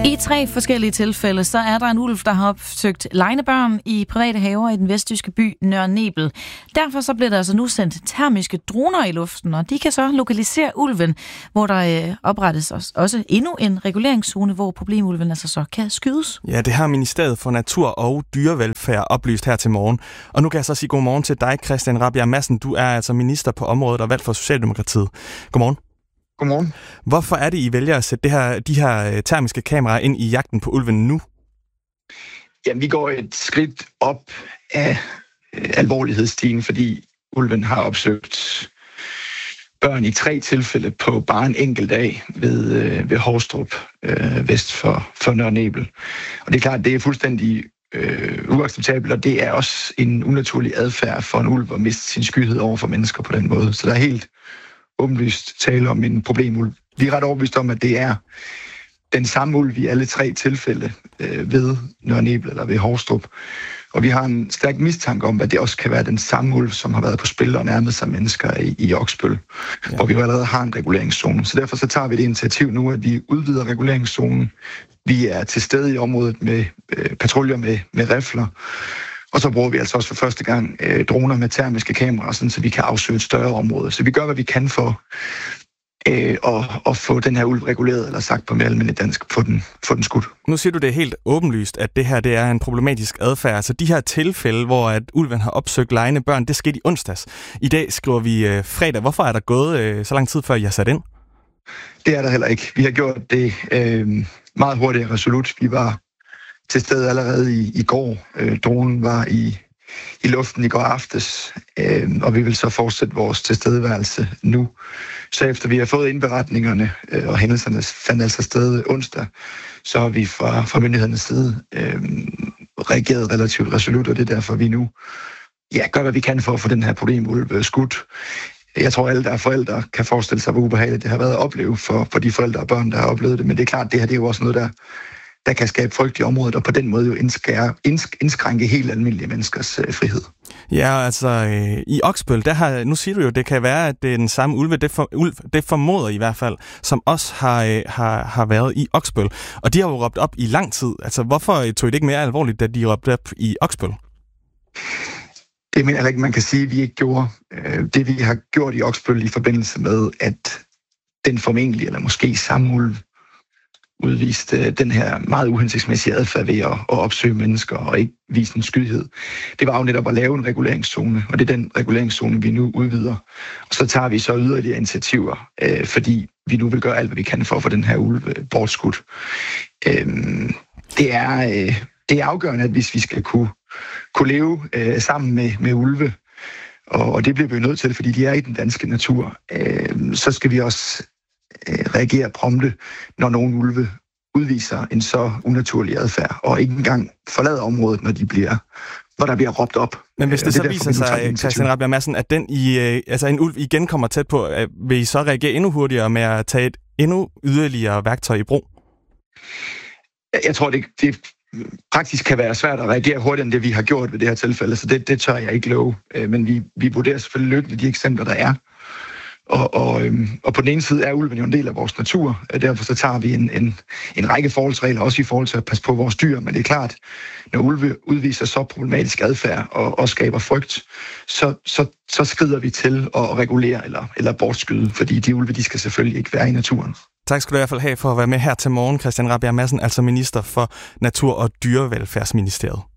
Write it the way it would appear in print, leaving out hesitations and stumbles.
I 3 forskellige tilfælde, så er der en ulv, der har opsøgt legnebørn i private haver i den vestjyske by Nørre Nebel. Derfor så bliver der altså nu sendt termiske droner i luften, og de kan så lokalisere ulven, hvor der oprettes også endnu en reguleringszone, hvor problemulven altså så kan skydes. Ja, det har Ministeriet for Natur og Dyrevelfærd oplyst her til morgen. Og nu kan jeg så sige godmorgen til dig, Christian Rabjerg Madsen. Du er altså minister på området og valgt for Socialdemokratiet. Godmorgen. Godmorgen. Hvorfor er det, I vælger at sætte de her termiske kameraer ind i jagten på ulven nu? Jamen, vi går et skridt op af alvorlighedsstigen, fordi ulven har opsøgt børn i 3 tilfælde på bare en enkelt dag ved Hårstrup, vest for Nørre Nebel. Og det er klart, det er fuldstændig uacceptabelt, og det er også en unaturlig adfærd for en ulv at miste sin skyhed over for mennesker på den måde. Så der er helt åbenlyst tale om en problemulv. Vi er ret overbevist om, at det er den samme ulv i alle 3 tilfælde ved Nørre Nebel eller ved Hårstrup. Og vi har en stærk mistanke om, at det også kan være den samme ulv, som har været på spil og nærmet sig mennesker i Oksbøl, hvor vi jo allerede har en reguleringszone. Så derfor så tager vi det initiativ nu, at vi udvider reguleringszonen. Vi er til stede i området med patruljer med rifler. Og så bruger vi altså også for første gang droner med termiske kameraer, sådan, så vi kan afsøge et større område. Så vi gør, hvad vi kan for at få den her ulv reguleret, eller sagt på mere almindeligt dansk, få den skudt. Nu siger du, det er helt åbenlyst, at det her det er en problematisk adfærd. Så de her tilfælde, hvor at ulven har opsøgt legende børn, det skete i onsdags. I dag skriver vi fredag. Hvorfor er der gået så lang tid, før I har sat ind? Det er der heller ikke. Vi har gjort det meget hurtigt og resolut. Vi var til stede allerede i går. Dronen var i luften i går aftes, og vi vil så fortsætte vores tilstedeværelse nu. Så efter vi har fået indberetningerne, og hændelserne fandt altså sted onsdag, så har vi fra myndighedernes side reageret relativt resolut, og det er derfor, vi nu gør, hvad vi kan for at få den her problemulv skudt. Jeg tror, alle, der er forældre, kan forestille sig, hvor ubehageligt det har været at opleve for de forældre og børn, der har oplevet det. Men det er klart, det her det er jo også noget, der kan skabe frygt i området, og på den måde jo indskrænke helt almindelige menneskers frihed. Ja, altså i Oksbøl, nu siger du jo, det kan være, at det er den samme ulve, det formoder i hvert fald, som også har været i Oksbøl. Og de har jo råbt op i lang tid. Altså, hvorfor tog I det ikke mere alvorligt, da de råbte op i Oksbøl? Det mener jeg ikke, man kan sige, at vi ikke gjorde. Det vi har gjort i Oksbøl i forbindelse med, at den formentlig, eller måske samme ulv, udviste den her meget uhensigtsmæssige adfærd ved at opsøge mennesker og ikke vise en skyhed. Det var jo netop at lave en reguleringszone, og det er den reguleringszone, vi nu udvider. Og så tager vi så yderligere initiativer, fordi vi nu vil gøre alt, hvad vi kan for at få den her ulv bortskudt. Det er afgørende, at hvis vi skal kunne leve sammen med ulve, og det bliver vi nødt til, fordi de er i den danske natur, så skal vi også reagere prompte, når nogen ulve udviser en så unaturlig adfærd, og ikke engang forlader området, når der bliver råbt op. Men hvis det så viser sig, Christian Rabjerg Madsen, at en ulv igen kommer tæt på, vil I så reagere endnu hurtigere med at tage et endnu yderligere værktøj i brug? Jeg tror, det praktisk kan være svært at reagere hurtigere, end det vi har gjort ved det her tilfælde, så det tør jeg ikke love. Men vi vurderer selvfølgelig løbende de eksempler, der er. Og på den ene side er ulven jo en del af vores natur, og derfor så tager vi en række forholdsregler, også i forhold til at passe på vores dyr, men det er klart, når ulve udviser så problematisk adfærd og skaber frygt, så skrider vi til at regulere eller bortskyde, fordi de ulve, de skal selvfølgelig ikke være i naturen. Tak skal du i hvert fald have for at være med her til morgen, Christian Rabjerg Madsen, altså minister for Natur- og Dyrevelfærdsministeriet.